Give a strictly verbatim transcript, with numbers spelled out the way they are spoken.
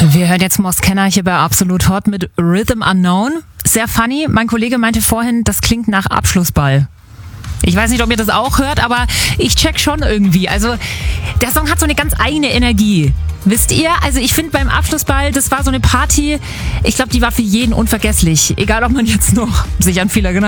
Wir hören jetzt Moss Kenner hier bei Absolut Hot mit Rhythm Unknown. Sehr funny. Mein Kollege meinte vorhin, das klingt nach Abschlussball. Ich weiß nicht, ob ihr das auch hört, aber ich check schon irgendwie. Also der Song hat so eine ganz eigene Energie. Wisst ihr? Also ich finde beim Abschlussball, das war so eine Party, ich glaube, die war für jeden unvergesslich. Egal, ob man jetzt noch sich an viele erinnert.